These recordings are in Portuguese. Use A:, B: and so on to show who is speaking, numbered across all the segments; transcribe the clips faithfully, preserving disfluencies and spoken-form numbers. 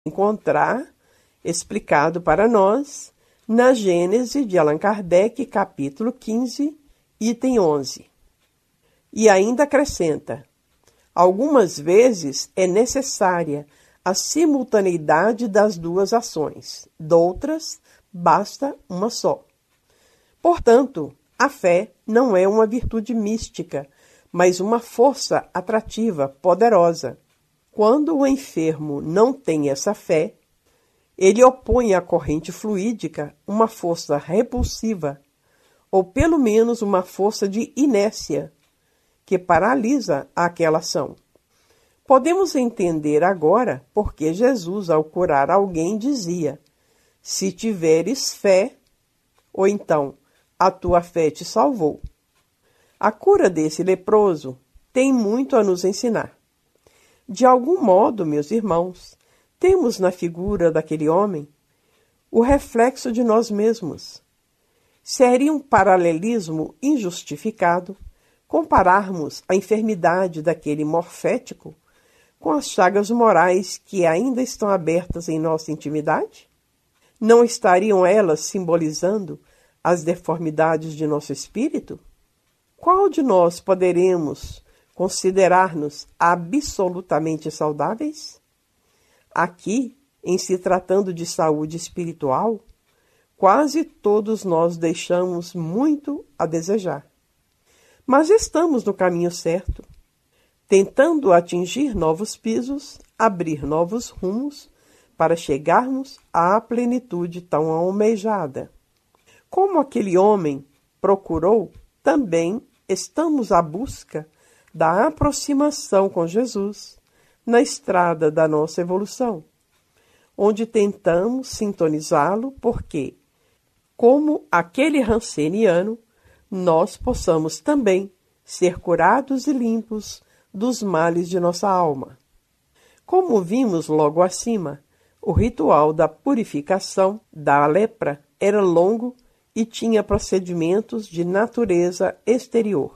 A: encontrar explicado para nós na Gênese de Allan Kardec, capítulo quinze, item onze. E ainda acrescenta: algumas vezes é necessária a simultaneidade das duas ações, doutras basta uma só. Portanto, a fé não é uma virtude mística, mas uma força atrativa, poderosa. Quando o enfermo não tem essa fé, ele opõe à corrente fluídica uma força repulsiva, ou pelo menos uma força de inércia, que paralisa aquela ação. Podemos entender agora porque Jesus, ao curar alguém, dizia: se tiveres fé, ou então, a tua fé te salvou. A cura desse leproso tem muito a nos ensinar. De algum modo, meus irmãos, temos na figura daquele homem o reflexo de nós mesmos. Seria um paralelismo injustificado compararmos a enfermidade daquele morfético com as chagas morais que ainda estão abertas em nossa intimidade? Não estariam elas simbolizando as deformidades de nosso espírito? Qual de nós poderemos considerar-nos absolutamente saudáveis? Aqui, em se tratando de saúde espiritual, quase todos nós deixamos muito a desejar. Mas estamos no caminho certo, tentando atingir novos pisos, abrir novos rumos, para chegarmos à plenitude tão almejada. Como aquele homem procurou, também estamos à busca da aproximação com Jesus na estrada da nossa evolução, onde tentamos sintonizá-lo porque, como aquele ranceniano, nós possamos também ser curados e limpos dos males de nossa alma. Como vimos logo acima, o ritual da purificação da lepra era longo e tinha procedimentos de natureza exterior.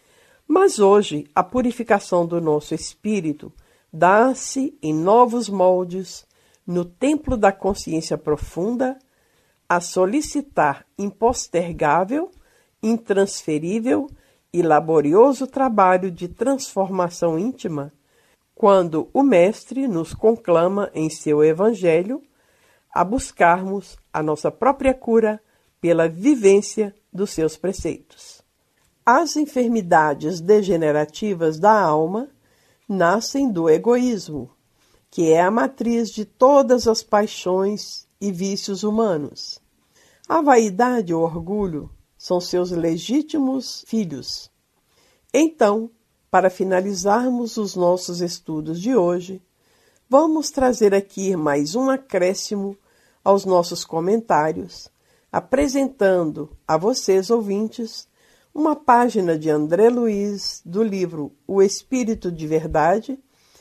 A: Mas hoje a purificação do nosso espírito dá-se em novos moldes, no templo da consciência profunda, a solicitar impostergável, intransferível e laborioso trabalho de transformação íntima, quando o Mestre nos conclama em seu Evangelho a buscarmos a nossa própria cura pela vivência dos seus preceitos. As enfermidades degenerativas da alma nascem do egoísmo, que é a matriz de todas as paixões e vícios humanos. A vaidade e o orgulho são seus legítimos filhos. Então, para finalizarmos os nossos estudos de hoje, vamos trazer aqui mais um acréscimo aos nossos comentários, apresentando a vocês, ouvintes, uma página de André Luiz do livro O Espírito de Verdade,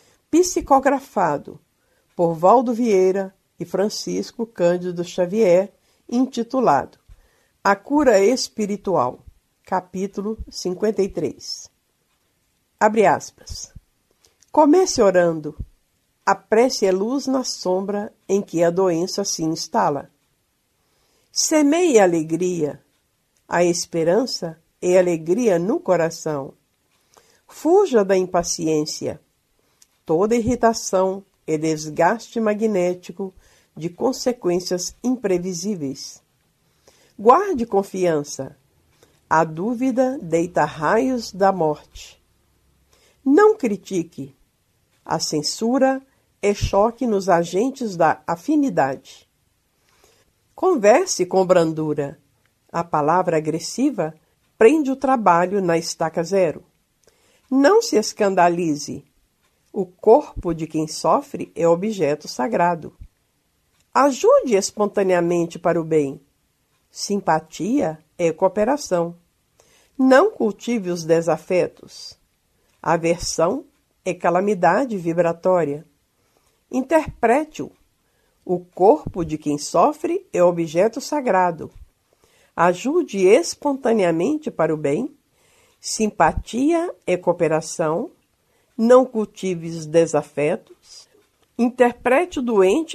A: psicografado por Valdo Vieira e Francisco Cândido Xavier, intitulado A Cura Espiritual, capítulo cinquenta e três. Abre aspas. Comece orando. A prece é luz na sombra em que a doença se instala. Semeie a alegria. A esperança é alegria no coração. Fuja da impaciência. Toda irritação é desgaste magnético de consequências imprevisíveis. Guarde confiança. A dúvida deita raios da morte. Não critique. A censura é choque nos agentes da afinidade. Converse com brandura. A palavra agressiva prende o trabalho na estaca zero. Não se escandalize. O corpo de quem sofre é objeto sagrado. Ajude espontaneamente para o bem. Simpatia é cooperação. Não cultive os desafetos. Aversão é calamidade vibratória. Interprete-o. O corpo de quem sofre é objeto sagrado. Ajude espontaneamente para o bem. Simpatia é cooperação. Não cultive os desafetos. Interprete o doente